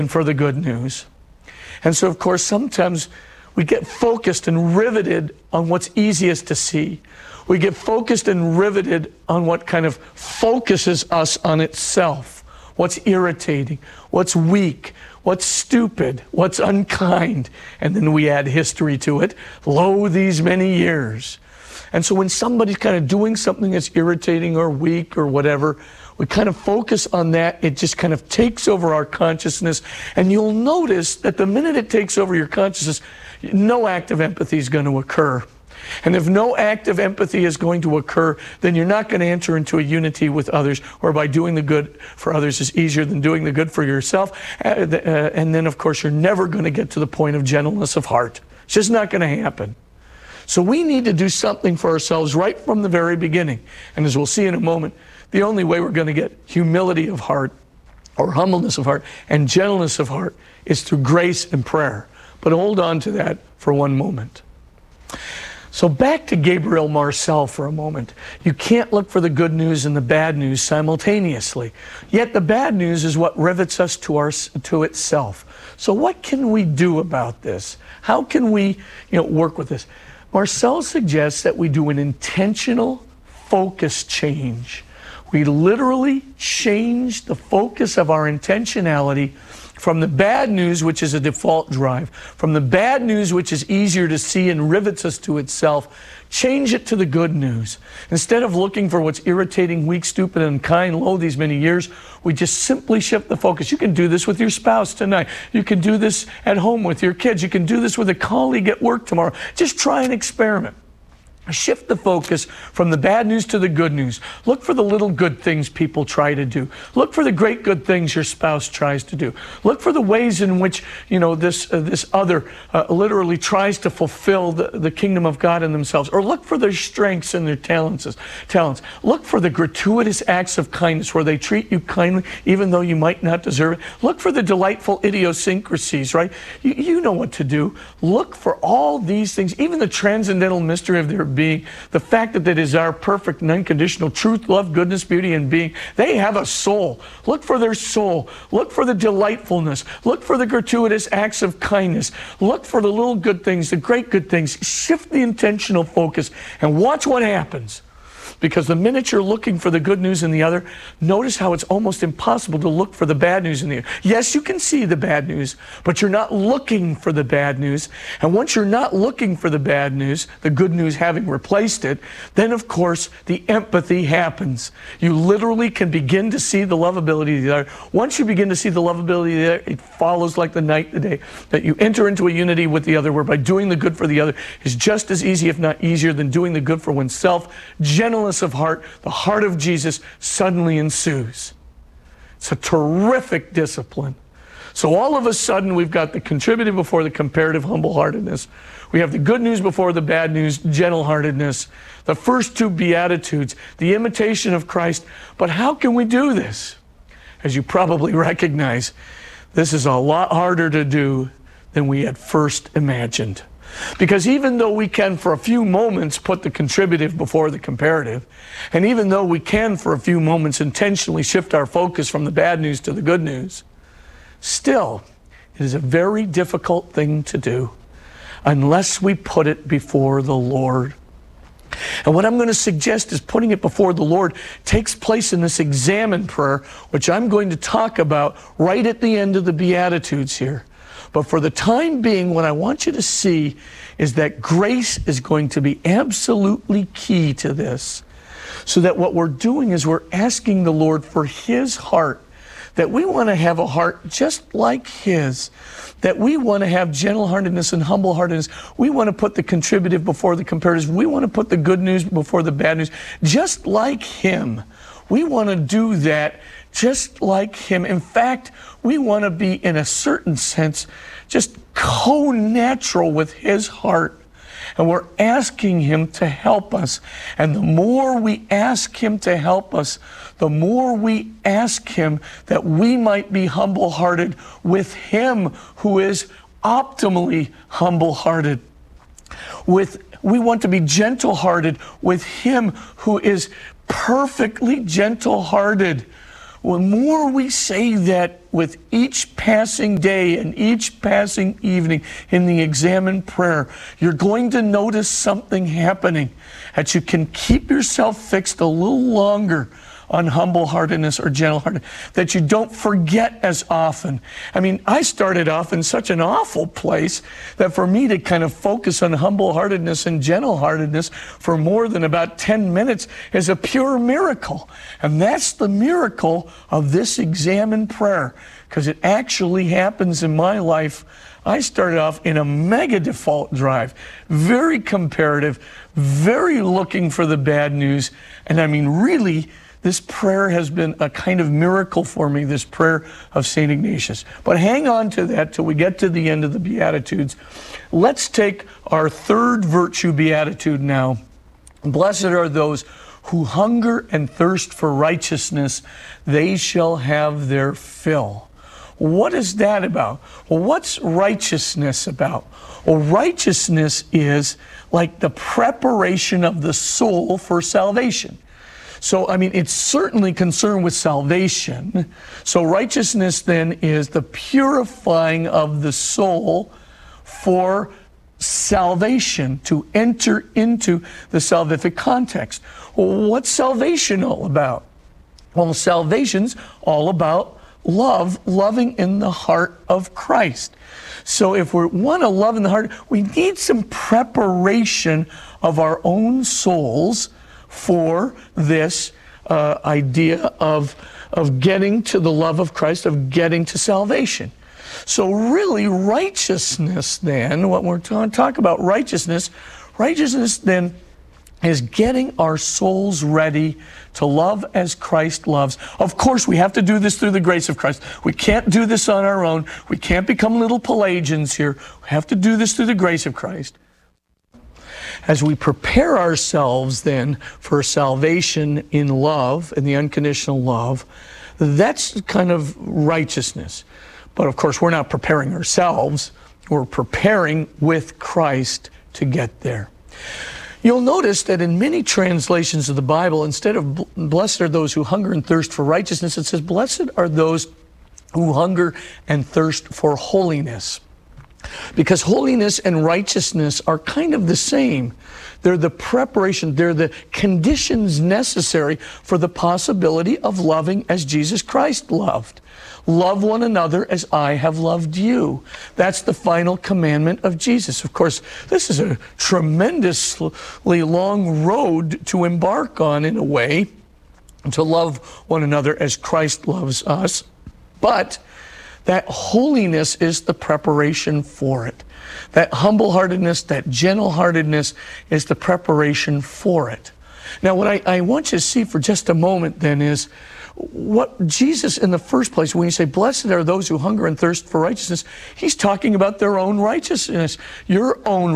for the good news. And so, of course, sometimes we get focused and riveted on what's easiest to see. We get focused and riveted on what kind of focuses us on itself, what's irritating, what's weak, what's stupid, what's unkind. And then we add history to it. Lo, these many years. And so when somebody's kind of doing something that's irritating or weak or whatever, we kind of focus on that. It just kind of takes over our consciousness. And you'll notice that the minute it takes over your consciousness, no act of empathy is going to occur. And if no act of empathy is going to occur, then you're not going to enter into a unity with others, whereby doing the good for others is easier than doing the good for yourself. And then, of course, you're never going to get to the point of gentleness of heart. It's just not going to happen. So we need to do something for ourselves right from the very beginning. And as we'll see in a moment, the only way we're going to get humility of heart or humbleness of heart and gentleness of heart is through grace and prayer. But hold on to that for one moment. So back to Gabriel Marcel for a moment. You can't look for the good news and the bad news simultaneously. Yet the bad news is what rivets us to itself. So what can we do about this? How can we, work with this? Marcel suggests that we do an intentional focus change. We literally change the focus of our intentionality from the bad news, which is a default drive, from the bad news, which is easier to see and rivets us to itself, change it to the good news. Instead of looking for what's irritating, weak, stupid, and unkind, lo, these many years, we just simply shift the focus. You can do this with your spouse tonight. You can do this at home with your kids. You can do this with a colleague at work tomorrow. Just try an experiment. Shift the focus from the bad news to the good news. Look for the little good things people try to do. Look for the great good things your spouse tries to do. Look for the ways in which this other literally tries to fulfill the kingdom of God in themselves. Or look for their strengths and their talents. Look for the gratuitous acts of kindness where they treat you kindly even though you might not deserve it. Look for the delightful idiosyncrasies, right? You know what to do. Look for all these things, even the transcendental mystery of their being, the fact that it is our perfect and unconditional truth, love, goodness, beauty, and being. They have a soul. Look for their soul. Look for the delightfulness. Look for the gratuitous acts of kindness. Look for the little good things, the great good things. Shift the intentional focus and watch what happens. Because the minute you're looking for the good news in the other, notice how it's almost impossible to look for the bad news in the other. Yes, you can see the bad news, but you're not looking for the bad news. And once you're not looking for the bad news, the good news having replaced it, then of course the empathy happens. You literally can begin to see the lovability of the other. Once you begin to see the lovability of the other, it follows like the night and the day, that you enter into a unity with the other, whereby doing the good for the other is just as easy, if not easier, than doing the good for oneself. Gentleness of heart, the heart of Jesus, suddenly ensues. It's a terrific discipline. So all of a sudden we've got the contributive before the comparative, humble-heartedness. We have the good news before the bad news, gentle-heartedness. The first two Beatitudes, the imitation of Christ. But how can we do this? As you probably recognize, this is a lot harder to do than we had first imagined. Because even though we can for a few moments put the contributive before the comparative, and even though we can for a few moments intentionally shift our focus from the bad news to the good news, still, it is a very difficult thing to do unless we put it before the Lord. And what I'm going to suggest is putting it before the Lord takes place in this examine prayer, which I'm going to talk about right at the end of the Beatitudes here. But for the time being, what I want you to see is that grace is going to be absolutely key to this. So that what we're doing is we're asking the Lord for His heart, that we want to have a heart just like His, that we want to have gentle-heartedness and humble-heartedness. We want to put the contributive before the comparative. We want to put the good news before the bad news, just like Him. We want to do that just like Him. In fact, we want to be, in a certain sense, just co-natural with His heart. And we're asking Him to help us. And the more we ask Him to help us, the more we ask Him that we might be humble-hearted with Him who is optimally humble-hearted. We want to be gentle-hearted with Him who is perfectly gentle-hearted. the more we say that with each passing day and each passing evening in the examine prayer, you're going to notice something happening, that you can keep yourself fixed a little longer on humble-heartedness or gentle-heartedness, that you don't forget as often. I mean, I started off in such an awful place that for me to kind of focus on humble-heartedness and gentle-heartedness for more than about 10 minutes is a pure miracle. And that's the miracle of this examine prayer, because it actually happens in my life. I started off in a mega default drive, very comparative, very looking for the bad news. And I mean, really, this prayer has been a kind of miracle for me, this prayer of St. Ignatius. But hang on to that till we get to the end of the Beatitudes. Let's take our third virtue beatitude now. Blessed are those who hunger and thirst for righteousness, they shall have their fill. What is that about? Well, what's righteousness about? Well, righteousness is like the preparation of the soul for salvation. So, I mean, it's certainly concerned with salvation. So righteousness then is the purifying of the soul for salvation, to enter into the salvific context. Well, what's salvation all about? Well, salvation's all about love, loving in the heart of Christ. So if we want to love in the heart, we need some preparation of our own souls for this idea of getting to the love of Christ, of getting to salvation. So really, righteousness then, what we're going to talk about, righteousness then is getting our souls ready to love as Christ loves. Of course, we have to do this through the grace of Christ. We can't do this on our own. We can't become little Pelagians here. We have to do this through the grace of Christ. As we prepare ourselves then for salvation in love, in the unconditional love, that's kind of righteousness. But of course, we're not preparing ourselves. We're preparing with Christ to get there. You'll notice that in many translations of the Bible, instead of blessed are those who hunger and thirst for righteousness, it says blessed are those who hunger and thirst for holiness. Because holiness and righteousness are kind of the same. They're the preparation, they're the conditions necessary for the possibility of loving as Jesus Christ loved. Love one another as I have loved you. That's the final commandment of Jesus. Of course, this is a tremendously long road to embark on, in a way, to love one another as Christ loves us. But that holiness is the preparation for it. That humble-heartedness, that gentle-heartedness is the preparation for it. Now, what I want you to see for just a moment then is what Jesus, in the first place, when you say, blessed are those who hunger and thirst for righteousness, he's talking about their own righteousness, your own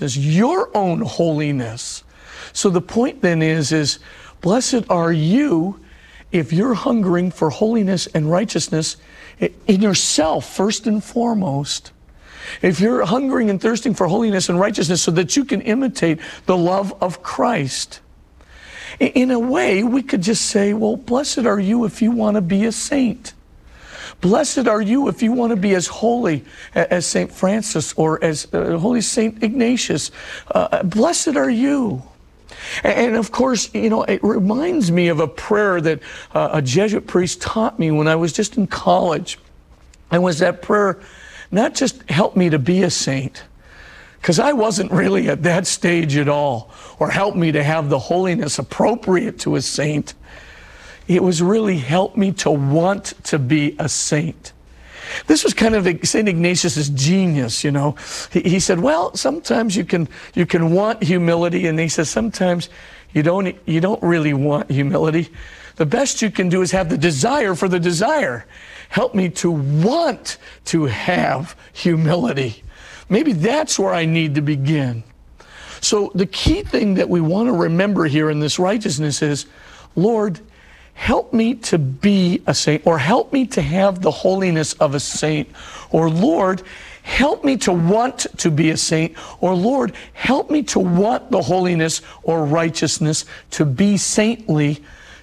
holiness. So the point then is blessed are you if you're hungering for holiness and righteousness in yourself, first and foremost. If you're hungering and thirsting for holiness and righteousness so that you can imitate the love of Christ. In a way, we could just say, well, blessed are you if you want to be a saint. Blessed are you if you want to be as holy as St. Francis or as Holy St. Ignatius. Blessed are you. And of course, you know, it reminds me of a prayer that a Jesuit priest taught me when I was just in college. And was that prayer, not just help me to be a saint, because I wasn't really at that stage at all, or help me to have the holiness appropriate to a saint. It was really help me to want to be a saint. This was kind of St. Ignatius's genius, you know. He said, well, sometimes you can want humility, and he says sometimes you don't really want humility. The best you can do is have the desire for the desire. Help me to want to have humility. Maybe that's where I need to begin. So the key thing that we want to remember here in this righteousness is, Lord, help me to be a saint, or help me to have the holiness of a saint, or Lord, help me to want to be a saint, or Lord, help me to want the holiness or righteousness to be saintly,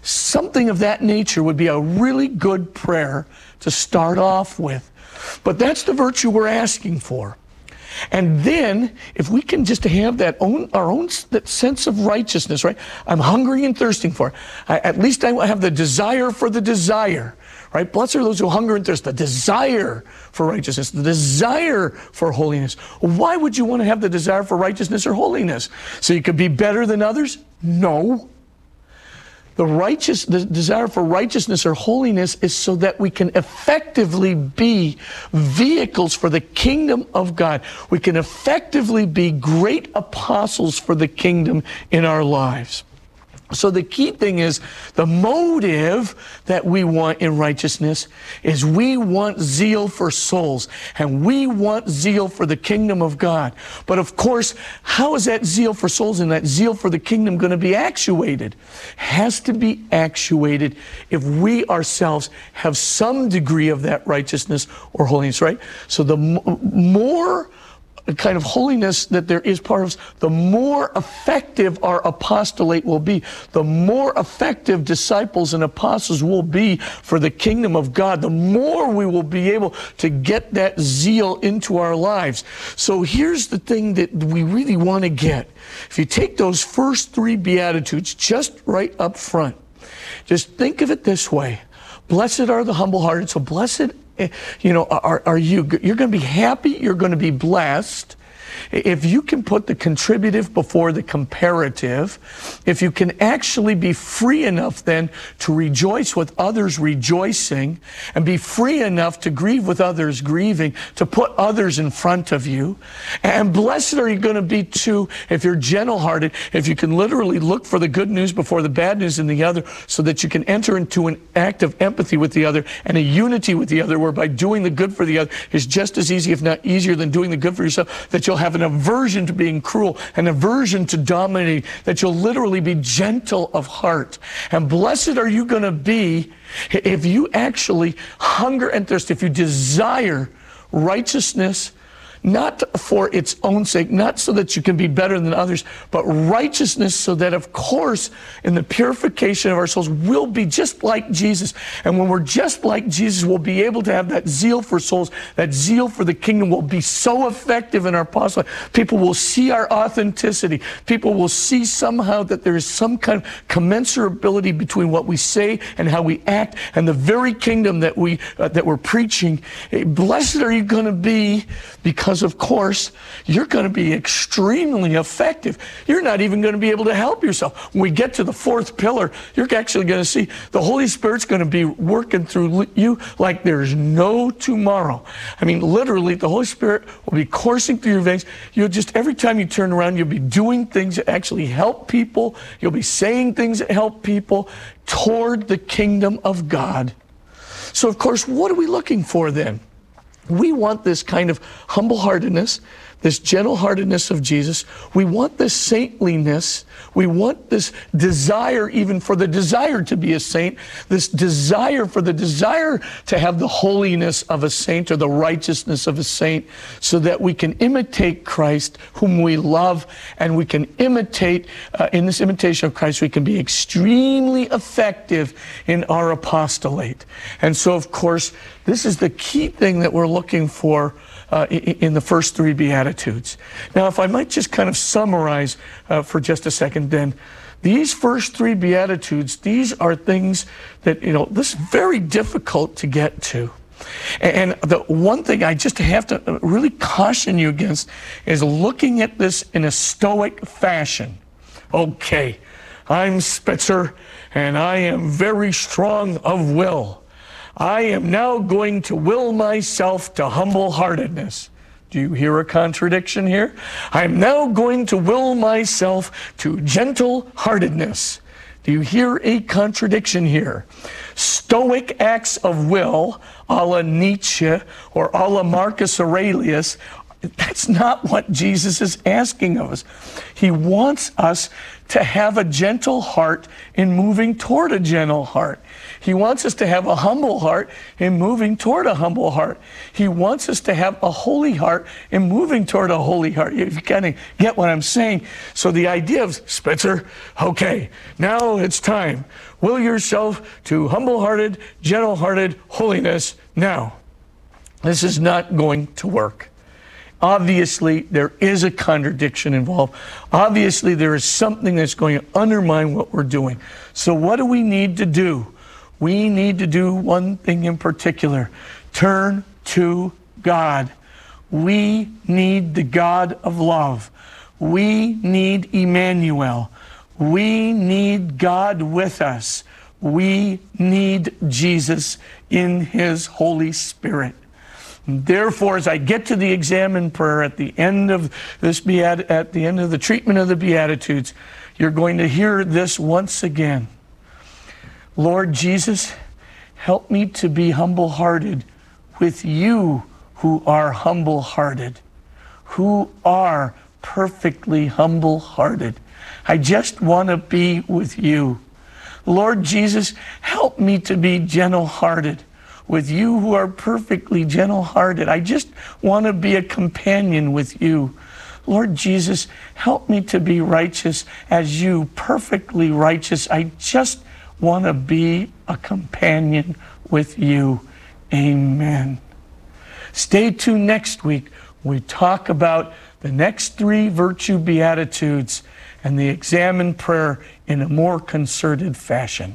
Something of that nature would be a really good prayer to start off with. But that's the virtue we're asking for. And then, if we can just have that that sense of righteousness, right? I'm hungry and thirsting for it. At least I have the desire for the desire, right? Blessed are those who hunger and thirst, the desire for righteousness, the desire for holiness. Why would you want to have the desire for righteousness or holiness? So you could be better than others? No. The desire for righteousness or holiness is so that we can effectively be vehicles for the kingdom of God. We can effectively be great apostles for the kingdom in our lives. So the key thing is the motive that we want in righteousness is we want zeal for souls, and we want zeal for the kingdom of God. But of course, how is that zeal for souls and that zeal for the kingdom going to be actuated? Has to be actuated if we ourselves have some degree of that righteousness or holiness, right? So the more kind of holiness that there is part of us, the more effective our apostolate will be, the more effective disciples and apostles will be for the kingdom of God, the more we will be able to get that zeal into our lives. So here's the thing that we really want to get. If you take those first 3 Beatitudes just right up front, just think of it this way. Blessed are the humble-hearted. So blessed are you. You're going to be happy. You're going to be blessed. If you can put the contributive before the comparative, if you can actually be free enough then to rejoice with others rejoicing, and be free enough to grieve with others grieving, to put others in front of you. And blessed are you going to be too if you're gentle-hearted, if you can literally look for the good news before the bad news in the other, so that you can enter into an act of empathy with the other and a unity with the other, whereby doing the good for the other is just as easy, if not easier, than doing the good for yourself, that you'll have an aversion to being cruel, an aversion to dominating, that you'll literally be gentle of heart. And blessed are you going to be if you actually hunger and thirst, if you desire righteousness, not for its own sake, not so that you can be better than others, but righteousness so that, of course, in the purification of our souls, we'll be just like Jesus. And when we're just like Jesus, we'll be able to have that zeal for souls, that zeal for the kingdom will be so effective in our apostolate. People will see our authenticity. People will see somehow that there is some kind of commensurability between what we say and how we act and the very kingdom that we're preaching. Blessed are you going to be, because of course, you're going to be extremely effective. You're not even going to be able to help yourself. When we get to the 4th pillar, you're actually going to see the Holy Spirit's going to be working through you like there's no tomorrow. I mean, literally, the Holy Spirit will be coursing through your veins. You'll just, every time you turn around, you'll be doing things that actually help people. You'll be saying things that help people toward the kingdom of God. So, of course, what are we looking for then? We want this kind of humble-heartedness, this gentle-heartedness of Jesus. We want this saintliness. We want this desire even for the desire to be a saint, this desire for the desire to have the holiness of a saint or the righteousness of a saint, so that we can imitate Christ whom we love, and we can imitate, in this imitation of Christ, we can be extremely effective in our apostolate. And so, of course, this is the key thing that we're looking for in the first 3 Beatitudes. Now, if I might just kind of summarize for just a second then, these first 3 Beatitudes, these are things that, this is very difficult to get to. And the one thing I just have to really caution you against is looking at this in a stoic fashion. Okay, I'm Spitzer, and I am very strong of will. I am now going to will myself to humble-heartedness. Do you hear a contradiction here? I am now going to will myself to gentle-heartedness. Do you hear a contradiction here? Stoic acts of will, a la Nietzsche or a la Marcus Aurelius, that's not what Jesus is asking of us. He wants us to have a gentle heart in moving toward a gentle heart. He wants us to have a humble heart and moving toward a humble heart. He wants us to have a holy heart and moving toward a holy heart. You kind of get what I'm saying. So the idea of, Spitzer, okay, now it's time. Will yourself to humble-hearted, gentle-hearted holiness now. This is not going to work. Obviously, there is a contradiction involved. Obviously, there is something that's going to undermine what we're doing. So what do we need to do? We need to do one thing in particular. Turn to God. We need the God of love. We need Emmanuel. We need God with us. We need Jesus in His Holy Spirit. Therefore, as I get to the examen prayer at the end of at the end of the treatment of the Beatitudes, you're going to hear this once again. Lord Jesus, help me to be humble-hearted with you who are humble-hearted, who are perfectly humble-hearted. I just want to be with you. Lord Jesus, help me to be gentle-hearted with you who are perfectly gentle-hearted. I just want to be a companion with you. Lord Jesus, help me to be righteous as you, perfectly righteous. I just want to be a companion with you. Amen. Stay tuned next week. We talk about the next 3 virtue beatitudes and the examen prayer in a more concerted fashion.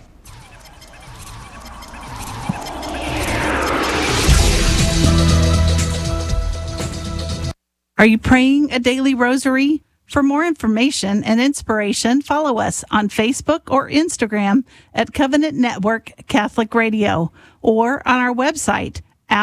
Are you praying a daily rosary? For more information and inspiration, follow us on Facebook or Instagram at Covenant Network Catholic Radio or on our website,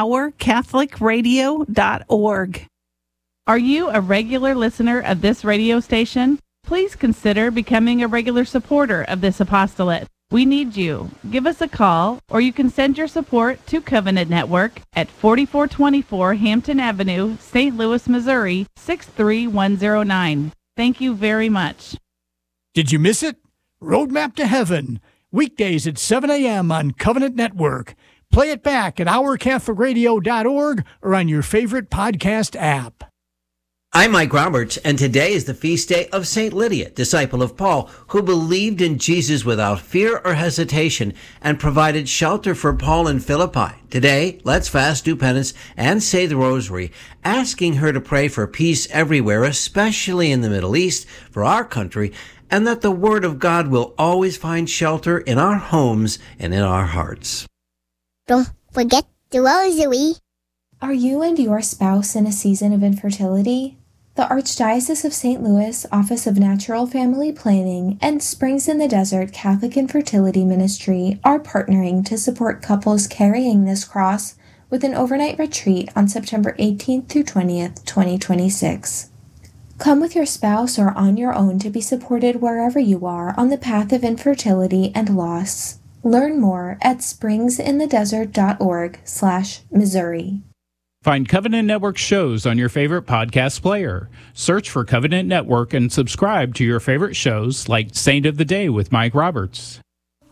ourcatholicradio.org. Are you a regular listener of this radio station? Please consider becoming a regular supporter of this apostolate. We need you. Give us a call, or you can send your support to Covenant Network at 4424 Hampton Avenue, St. Louis, Missouri, 63109. Thank you very much. Did you miss it? Roadmap to Heaven, weekdays at 7 a.m. on Covenant Network. Play it back at ourcatholicradio.org or on your favorite podcast app. I'm Mike Roberts, and today is the feast day of St. Lydia, disciple of Paul, who believed in Jesus without fear or hesitation and provided shelter for Paul in Philippi. Today, let's fast, do penance, and say the rosary, asking her to pray for peace everywhere, especially in the Middle East, for our country, and that the Word of God will always find shelter in our homes and in our hearts. Don't forget the rosary. Are you and your spouse in a season of infertility? The Archdiocese of St. Louis Office of Natural Family Planning and Springs in the Desert Catholic Infertility Ministry are partnering to support couples carrying this cross with an overnight retreat on September 18th through 20th, 2026. Come with your spouse or on your own to be supported wherever you are on the path of infertility and loss. Learn more at springsinthedesert.org/Missouri. Find Covenant Network shows on your favorite podcast player. Search for Covenant Network and subscribe to your favorite shows like Saint of the Day with Mike Roberts.